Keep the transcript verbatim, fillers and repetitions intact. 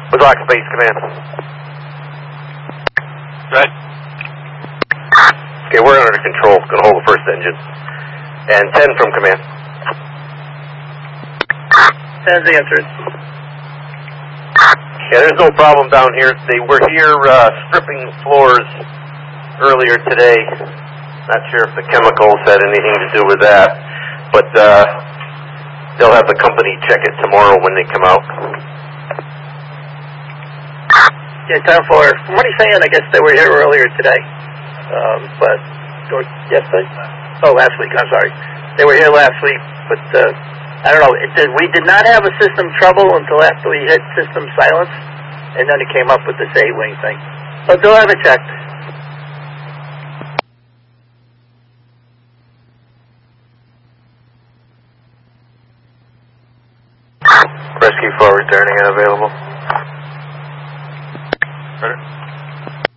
Black Space Command. Right. Okay, we're under control. Gonna hold the first engine. And ten from command. ten's answered. Yeah, there's no problem down here. They were here uh, stripping floors earlier today. Not sure if the chemicals had anything to do with that, but uh, they'll have the company check it tomorrow when they come out. Yeah, ten four. From what he's saying, I guess they were here earlier today. Um, but, or yesterday? Oh, last week, I'm sorry. They were here last week, but uh, I don't know. It did, we did not have a system trouble until after we hit system silence, and then it came up with this eight-wing thing. But they'll have it checked. Rescue four returning and available. Right.